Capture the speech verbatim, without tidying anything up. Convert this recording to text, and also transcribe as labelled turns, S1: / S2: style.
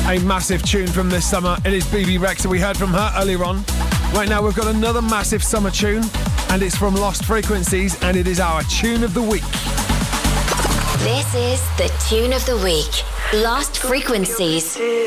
S1: A massive tune from this summer. It is B B Rexha. We heard from her earlier on. Right now we've got another massive summer tune, and it's from Lost Frequencies, and it is our tune of the week.
S2: This is the tune of the week. Lost Frequencies.